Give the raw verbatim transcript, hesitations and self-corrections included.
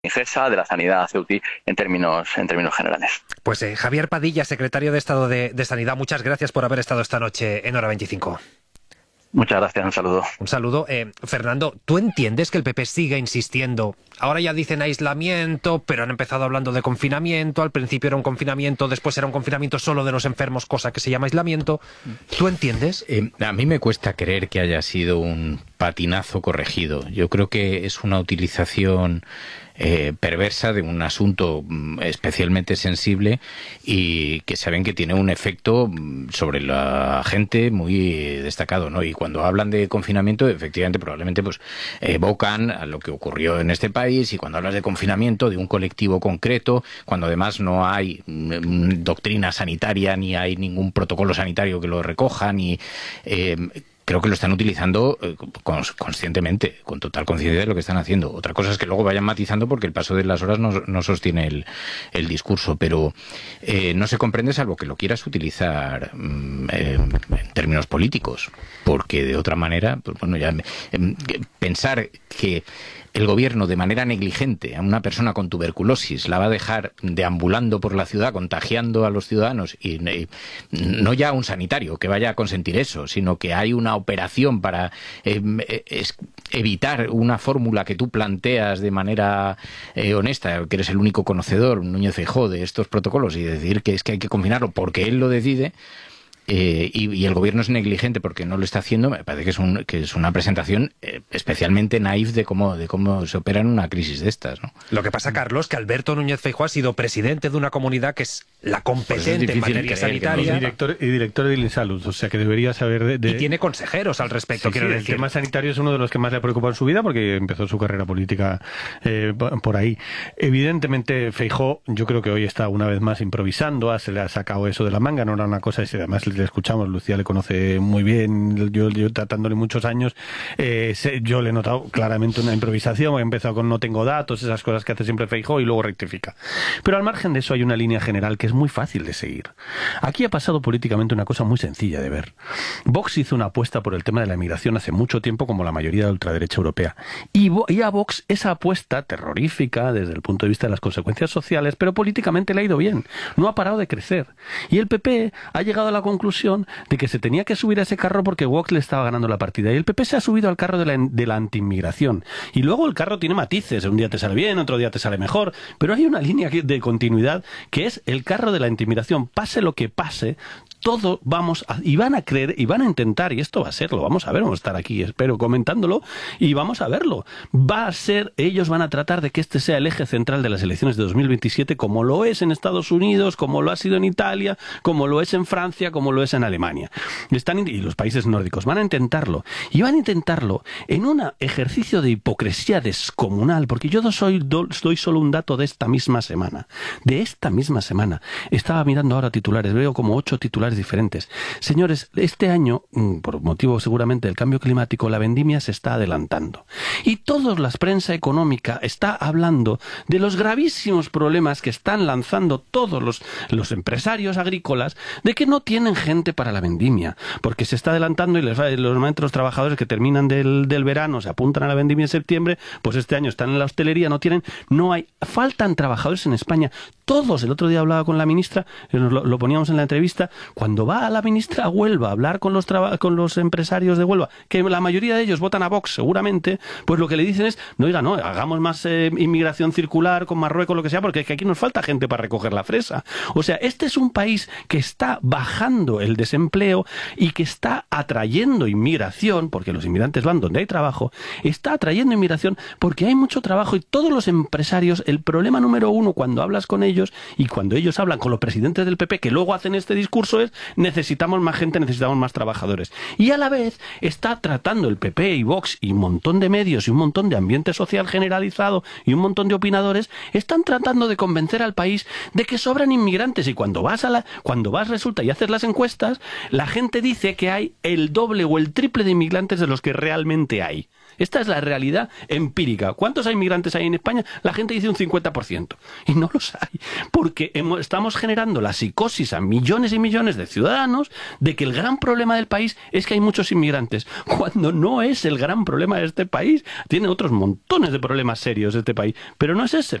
Ingesa, de la sanidad Ceuti en términos, en términos generales. Pues eh, Javier Padilla, secretario de Estado de, de Sanidad, muchas gracias por haber estado esta noche en Hora veinticinco. Muchas gracias, un saludo. Un saludo. Eh, Fernando, ¿tú entiendes que el P P siga insistiendo? Ahora ya dicen aislamiento, pero han empezado hablando de confinamiento. Al principio era un confinamiento, después era un confinamiento solo de los enfermos, cosa que se llama aislamiento. ¿Tú entiendes? Eh, a mí me cuesta creer que haya sido un patinazo corregido. Yo creo que es una utilización eh, perversa de un asunto especialmente sensible y que saben que tiene un efecto sobre la gente muy destacado, ¿no? Y cuando hablan de confinamiento, efectivamente, probablemente pues evocan a lo que ocurrió en este país, y cuando hablas de confinamiento de un colectivo concreto, cuando además no hay mm, doctrina sanitaria ni hay ningún protocolo sanitario que lo recoja, ni... Eh, creo que lo están utilizando eh, conscientemente, con total conciencia de lo que están haciendo. Otra cosa es que luego vayan matizando porque el paso de las horas no, no sostiene el, el discurso, pero eh, no se comprende salvo que lo quieras utilizar mm, eh, en términos políticos, porque de otra manera, pues bueno, ya eh, pensar que el gobierno de manera negligente a una persona con tuberculosis la va a dejar deambulando por la ciudad contagiando a los ciudadanos, y, y no ya un sanitario que vaya a consentir eso, sino que hay una operación para eh, es, evitar una fórmula que tú planteas de manera eh, honesta, que eres el único conocedor, Núñez Feijóo, de estos protocolos, y decir que es que hay que confinarlo porque él lo decide. Eh, y, y el gobierno es negligente porque no lo está haciendo. Me parece que es, un, que es una presentación eh, especialmente naif de cómo, de cómo se opera en una crisis de estas, ¿no? Lo que pasa, Carlos, que Alberto Núñez Feijóo ha sido presidente de una comunidad que es la competente pues es en materia sanitaria. Y director, y director de Insalud, o sea que debería saber de... de... Y tiene consejeros al respecto, sí, quiero sí, decir. El tema sanitario es uno de los que más le ha preocupado en su vida porque empezó su carrera política eh, por ahí. Evidentemente, Feijóo, yo creo que hoy está una vez más improvisando, se le ha sacado eso de la manga, no era una cosa, y además le escuchamos, Lucía le conoce muy bien, yo, yo tratándole muchos años, eh, yo le he notado claramente una improvisación, he empezado con no tengo datos, esas cosas que hace siempre Feijóo, y luego rectifica. Pero al margen de eso hay una línea general que es muy fácil de seguir. Aquí ha pasado políticamente una cosa muy sencilla de ver. Vox hizo una apuesta por el tema de la emigración hace mucho tiempo, como la mayoría de la ultraderecha europea. Y, y a Vox esa apuesta terrorífica desde el punto de vista de las consecuencias sociales, pero políticamente le ha ido bien. No ha parado de crecer. Y el P P ha llegado a la conclusión de que se tenía que subir a ese carro porque Vox le estaba ganando la partida. Y el P P se ha subido al carro de la, de la antiinmigración. Y luego el carro tiene matices. Un día te sale bien, otro día te sale mejor. Pero hay una línea de continuidad que es el carro de la antiinmigración. Pase lo que pase, todo vamos a, y van a creer y van a intentar, y esto va a ser, lo vamos a ver, vamos a estar aquí, espero, comentándolo, y vamos a verlo. Va a ser, ellos van a tratar de que este sea el eje central de las elecciones de dos mil veintisiete, como lo es en Estados Unidos, como lo ha sido en Italia, como lo es en Francia, como lo es en Alemania. Están, y los países nórdicos van a intentarlo, y van a intentarlo en un ejercicio de hipocresía descomunal, porque yo doy, doy solo un dato de esta misma semana. De esta misma semana. Estaba mirando ahora titulares, veo como ocho titulares diferentes. Señores, este año, por motivo seguramente del cambio climático, la vendimia se está adelantando. Y toda la prensa económica está hablando de los gravísimos problemas que están lanzando todos los, los empresarios agrícolas, de que no tienen gente para la vendimia, porque se está adelantando y les va, los, los trabajadores que terminan del, del verano se apuntan a la vendimia en septiembre, pues este año están en la hostelería, no tienen, no hay, faltan trabajadores en España. Todos, el otro día hablaba con la ministra, lo, lo poníamos en la entrevista, cuando va a la ministra a Huelva a hablar con los, con los empresarios de Huelva, que la mayoría de ellos votan a Vox seguramente, pues lo que le dicen es, no, oiga, no, hagamos más eh, inmigración circular con Marruecos, lo que sea, porque es que aquí nos falta gente para recoger la fresa. O sea, este es un país que está bajando el desempleo y que está atrayendo inmigración, porque los inmigrantes van donde hay trabajo, está atrayendo inmigración porque hay mucho trabajo, y todos los empresarios, el problema número uno cuando hablas con ellos y cuando ellos hablan con los presidentes del P P, que luego hacen este discurso, es necesitamos más gente, necesitamos más trabajadores. Y a la vez está tratando el P P y Vox y un montón de medios y un montón de ambiente social generalizado y un montón de opinadores, están tratando de convencer al país de que sobran inmigrantes, y cuando vas a la, cuando vas resulta y haces las encuestas, la gente dice que hay el doble o el triple de inmigrantes de los que realmente hay. Esta es la realidad empírica. ¿Cuántos inmigrantes hay en España? La gente dice un cincuenta por ciento. Y no los hay. Porque hemos, estamos generando la psicosis a millones y millones de de Ciudadanos, de que el gran problema del país es que hay muchos inmigrantes, cuando no es el gran problema de este país. Tiene otros montones de problemas serios este país, pero no es ese.